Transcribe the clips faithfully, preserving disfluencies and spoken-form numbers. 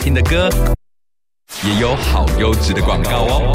听的歌，也有好优质的广告哦。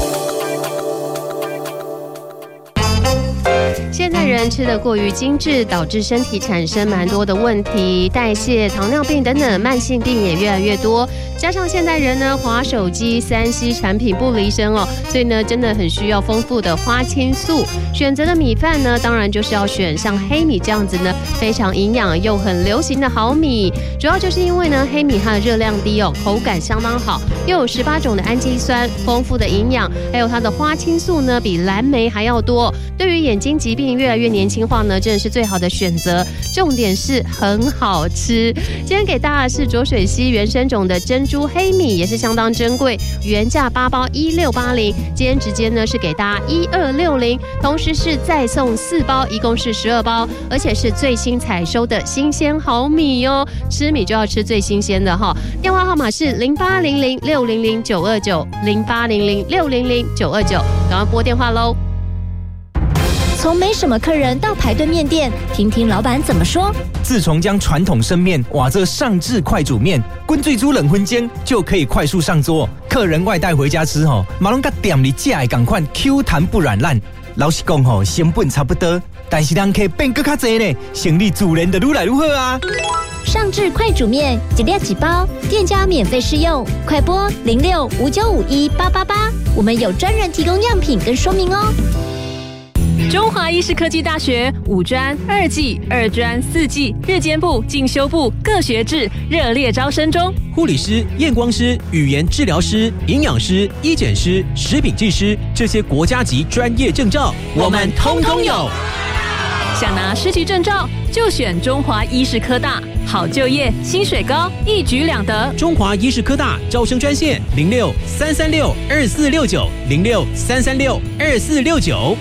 现代人吃得过于精致，导致身体产生蛮多的问题，代谢、糖尿病等等慢性病也越来越多。加上现代人呢，滑手机、三 C 产品不离身哦，所以呢，真的很需要丰富的花青素。选择的米饭呢，当然就是要选像黑米这样子呢，非常营养又很流行的好米。主要就是因为呢，黑米它的热量低哦，口感相当好，又有十八种的氨基酸，丰富的营养，还有它的花青素呢，比蓝莓还要多。对于眼睛疾病越来越年轻化呢，真的是最好的选择。重点是很好吃。今天给大家的是浊水溪原生种的珍珠黑米，也是相当珍贵，原价八包一六八零，今天直接呢是给大家一二六零，同时是再送四包，一共是十二包，而且是最新采收的新鲜好米哦。吃米就要吃最新鲜的哈。电话号码是零八零零六零零九二九零八零零六零零九二九，赶快拨电话喽。 从没什么客人到排队面店，听听老板怎么说。 自从将传统生面瓦这上至快煮面，滚最煮冷荤煎就可以快速上桌。客人外带回家吃吼，马龙甲店里寄来赶快 Q 弹不软烂。老实讲吼，成本差不多，但是人客变更较多呢，生意自然就愈来愈好啊。 上至快煮面，一粒几包，店家免费试用，快拨零六五九五一八八八，我们有专人提供样品跟说明哦。 中华医事科技大学五专、二技、二专、四技、日间部、进修部各学制热烈招生中。 护理师、验光师、语言治疗师、营养师、医检师、食品技师这些国家级专业证照，我们通通有。 想拿师级证照，就选中华医事科大，好就业，薪水高，一举两得。 中华医事科大招生专线零六三三六二四六九零六三三六二四六九。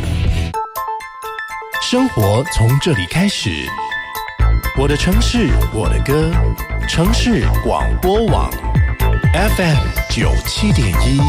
生活从这里开始，我的城市，我的歌，城市广播网 F M 九七点一。